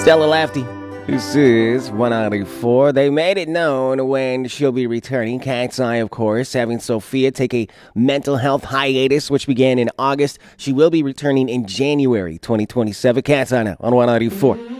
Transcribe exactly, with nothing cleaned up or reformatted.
Stella Lafty. This is one ninety-four. They made it known when she'll be returning. Cat's Eye, of course, having Sophia take a mental health hiatus, which began in August. She will be returning in January twenty twenty-seven. Cat's Eye now on one ninety-four.